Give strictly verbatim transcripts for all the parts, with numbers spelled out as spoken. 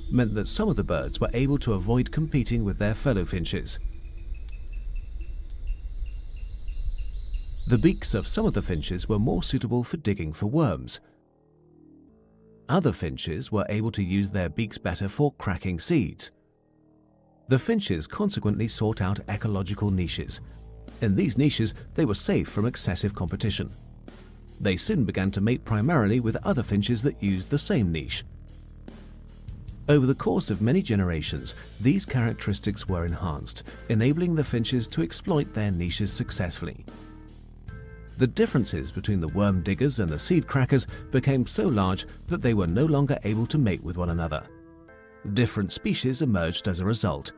meant that some of the birds were able to avoid competing with their fellow finches. The beaks of some of the finches were more suitable for digging for worms. Other finches were able to use their beaks better for cracking seeds. The finches consequently sought out ecological niches. In these niches, they were safe from excessive competition. They soon began to mate primarily with other finches that used the same niche. Over the course of many generations, these characteristics were enhanced, enabling the finches to exploit their niches successfully. The differences between the worm diggers and the seed crackers became so large that they were no longer able to mate with one another. Different species emerged as a result.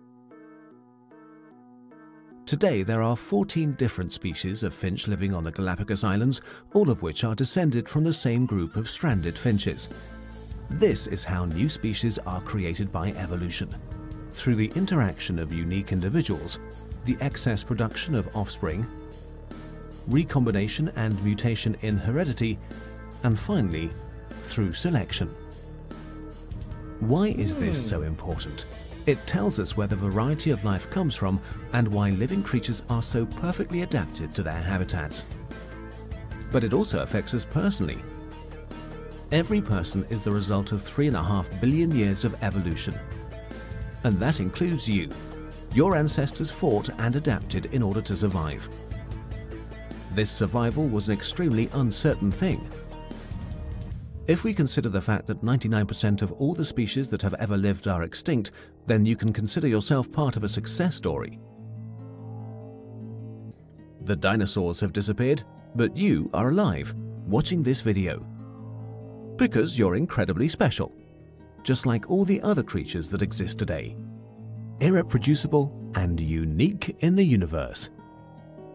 Today there are fourteen different species of finch living on the Galapagos Islands, all of which are descended from the same group of stranded finches. This is how new species are created by evolution, through the interaction of unique individuals, the excess production of offspring, recombination and mutation in heredity, and finally, through selection. Why is this so important? It tells us where the variety of life comes from and why living creatures are so perfectly adapted to their habitats. But it also affects us personally. Every person is the result of three and a half billion years of evolution. And that includes you. Your ancestors fought and adapted in order to survive. This survival was an extremely uncertain thing. If we consider the fact that ninety-nine percent of all the species that have ever lived are extinct, then you can consider yourself part of a success story. The dinosaurs have disappeared, but you are alive, watching this video. Because you're incredibly special, just like all the other creatures that exist today. Irreproducible and unique in the universe.